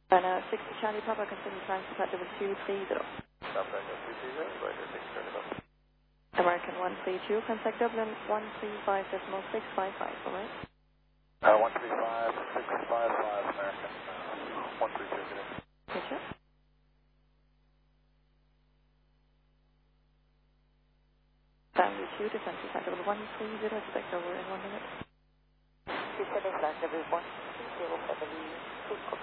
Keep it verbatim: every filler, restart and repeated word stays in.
And uh, sixty Charlie Papa, continue trying to contact double two three zero. Stop right there, two three zero, right there, six thirty up. American one three two, contact Dublin one three five decimal six five five, alright? Uh, one three five, six five five, American, uh, one three two, good in. Picture. Family two, defense contact double one three zero, expect over in one minute. Descending flight level one three zero, family two.